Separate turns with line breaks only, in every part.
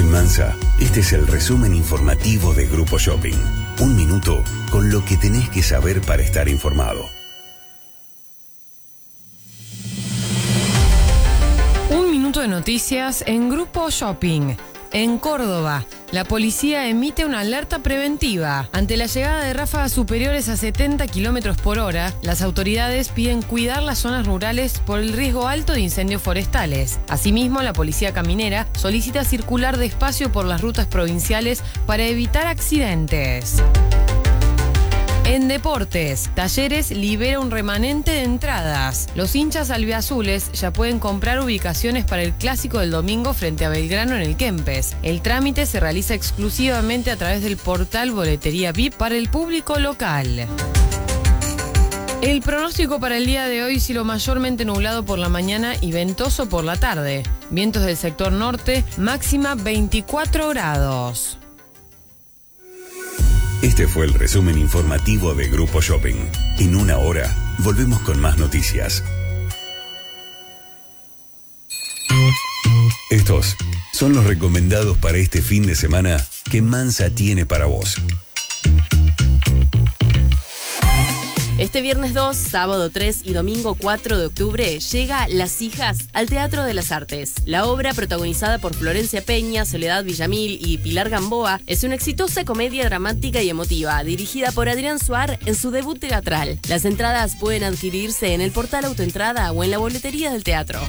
Mansa, este es el resumen informativo de Grupo Shopping. Un minuto con lo que tenés que saber para estar informado.
Un minuto de noticias en Grupo Shopping. En Córdoba, la policía emite una alerta preventiva. Ante la llegada de ráfagas superiores a 70 kilómetros por hora, las autoridades piden cuidar las zonas rurales por el riesgo alto de incendios forestales. Asimismo, la policía caminera solicita circular despacio por las rutas provinciales para evitar accidentes. En deportes, Talleres libera un remanente de entradas. Los hinchas albiazules ya pueden comprar ubicaciones para el clásico del domingo frente a Belgrano en el Kempes. El trámite se realiza exclusivamente a través del portal Boletería VIP para el público local. El pronóstico para el día de hoy: cielo mayormente nublado por la mañana y ventoso por la tarde. Vientos del sector norte, máxima 24 grados.
Este fue el resumen informativo de Grupo Shopping. En una hora, volvemos con más noticias. Estos son los recomendados para este fin de semana que Mansa tiene para vos.
Este viernes 2, sábado 3 y domingo 4 de octubre llega Las Hijas al Teatro de las Artes. La obra, protagonizada por Florencia Peña, Soledad Villamil y Pilar Gamboa, es una exitosa comedia dramática y emotiva, dirigida por Adrián Suar en su debut teatral. Las entradas pueden adquirirse en el portal Autoentrada o en la boletería del teatro.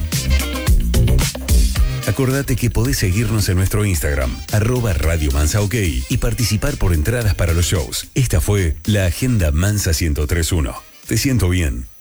Acordate que podés seguirnos en nuestro Instagram, @RadioMansaOK, y participar por entradas para los shows. Esta fue la Agenda Mansa 103.1. Te siento bien.